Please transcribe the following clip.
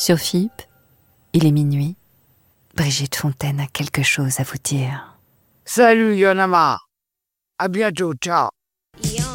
Sur FIP, il est minuit. Brigitte Fontaine a quelque chose à vous dire. Salut Yonama. À bientôt, ciao.